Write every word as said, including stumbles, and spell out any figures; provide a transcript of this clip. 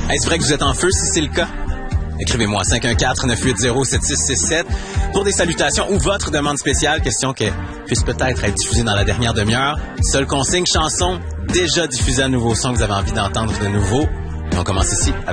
Est-ce vrai que vous êtes en feu si c'est le cas? Écrivez-moi cinq un quatre, neuf huit zéro, sept six six sept pour des salutations ou votre demande spéciale, question que puisse peut-être être diffusée dans la dernière demi-heure. Seule consigne, chanson déjà diffusée à nouveau son que vous avez envie d'entendre de nouveau. Et on commence ici avec